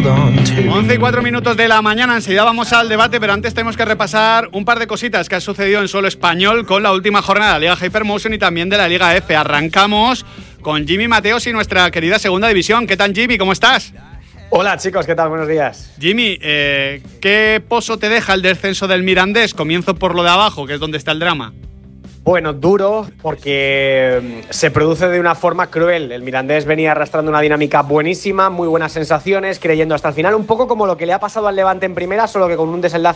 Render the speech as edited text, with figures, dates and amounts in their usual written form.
11 y 4 minutos de la mañana, enseguida vamos al debate, pero antes tenemos que repasar un par de cositas que han sucedido en suelo español con la última jornada de la Liga Hypermotion y también de la Liga F. Arrancamos con Jimmy Mateos y nuestra querida segunda división. ¿Qué tal, Jimmy? ¿Cómo estás? Hola chicos, ¿qué tal? Buenos días. Jimmy, ¿qué pozo te deja el descenso del Mirandés? Comienzo por lo de abajo, que es donde está el drama. Bueno, duro porque se produce de una forma cruel. El Mirandés venía arrastrando una dinámica buenísima, muy buenas sensaciones, creyendo hasta el final, un poco como lo que le ha pasado al Levante en primera, solo que con un desenlace